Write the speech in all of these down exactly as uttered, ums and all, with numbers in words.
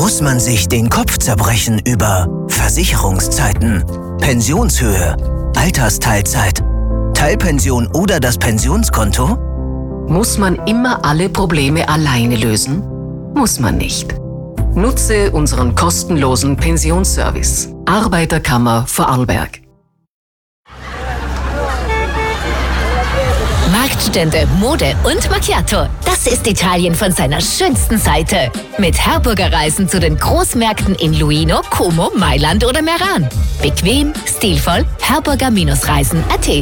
Muss man sich den Kopf zerbrechen über Versicherungszeiten, Pensionshöhe, Altersteilzeit, Teilpension oder das Pensionskonto? Muss man immer alle Probleme alleine lösen? Muss man nicht. Nutze unseren kostenlosen Pensionsservice. Arbeiterkammer Vorarlberg. Marktstände, Mode und Macchiato. Das ist Italien von seiner schönsten Seite. Mit Harburger Reisen zu den Großmärkten in Luino, Como, Mailand oder Meran. Bequem, stilvoll, Harburger-Reisen punkt at.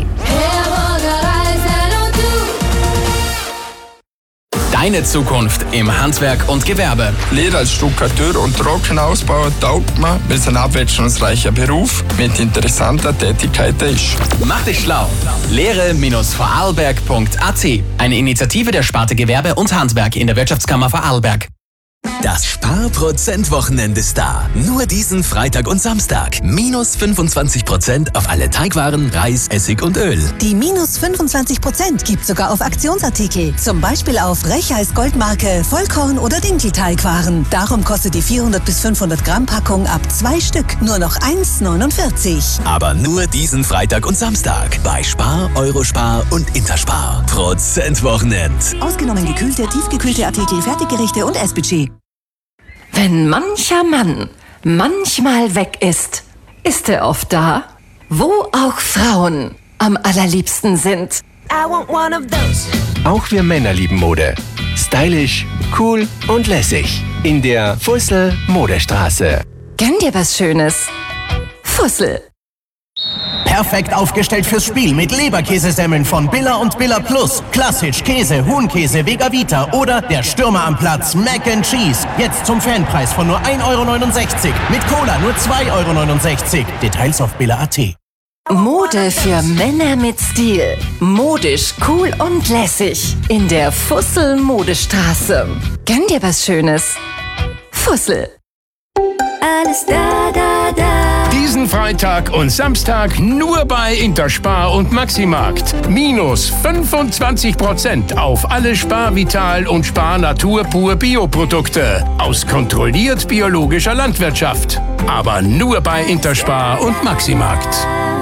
Deine Zukunft im Handwerk und Gewerbe. Lehre als Stuckateur und Trockenausbauer taugt mir, weil es ein abwechslungsreicher Beruf mit interessanter Tätigkeit ist. Mach dich schlau. Lehre Vorarlberg punkt at. Eine Initiative der Sparte Gewerbe und Handwerk in der Wirtschaftskammer Vorarlberg. Das Spar-Prozent-Wochenende ist da. Nur diesen Freitag und Samstag. Minus fünfundzwanzig Prozent auf alle Teigwaren, Reis, Essig und Öl. Die minus fünfundzwanzig Prozent gibt sogar auf Aktionsartikel. Zum Beispiel auf Rechheis Goldmarke, Vollkorn oder Dinkel-Teigwaren. Darum kostet die vierhundert bis fünfhundert Gramm Packung ab zwei Stück nur noch eins neunundvierzig. Aber nur diesen Freitag und Samstag. Bei Spar, Eurospar und Interspar. Prozent-Wochenend. Ausgenommen gekühlte, tiefgekühlte Artikel, Fertiggerichte und Essbudget. Wenn mancher Mann manchmal weg ist, ist er oft da, wo auch Frauen am allerliebsten sind. I want one of those. Auch wir Männer lieben Mode. Stylisch, cool und lässig. In der Fussel Modestraße. Gönn dir was Schönes. Fussel. Perfekt aufgestellt fürs Spiel mit Leberkäsesemmeln von Billa und Billa Plus. Klassisch, Käse, Huhnkäse, Vega Vita oder der Stürmer am Platz Mac and Cheese. Jetzt zum Fanpreis von nur ein Euro neunundsechzig. Mit Cola nur zwei Euro neunundsechzig. Details auf billa punkt at. Mode für Männer mit Stil. Modisch, cool und lässig. In der Fussel Modestraße. Gönn dir was Schönes. Fussel. Alles da, da, da. Diesen Freitag und Samstag nur bei Interspar und Maximarkt. Minus fünfundzwanzig Prozent auf alle Spar Vital und Spar Natur pur Bioprodukte aus kontrolliert biologischer Landwirtschaft. Aber nur bei Interspar und Maximarkt.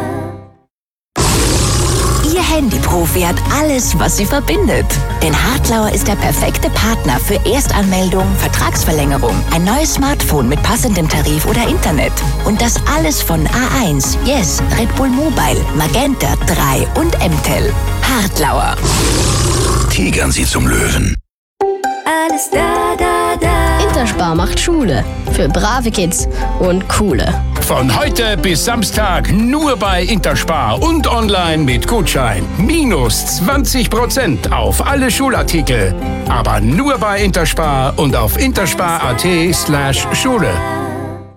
Ihr Handyprofi hat alles, was sie verbindet. Denn Hartlauer ist der perfekte Partner für Erstanmeldung, Vertragsverlängerung, ein neues Smartphone mit passendem Tarif oder Internet. Und das alles von A eins, Yes, Red Bull Mobile, Magenta drei und M T E L. Hartlauer. Tigern Sie zum Löwen. Alles da, da, da. Interspar macht Schule. Für brave Kids und coole. Von heute bis Samstag nur bei Interspar und online mit Gutschein. Minus zwanzig Prozent auf alle Schulartikel. Aber nur bei Interspar und auf interspar punkt at slash Schule.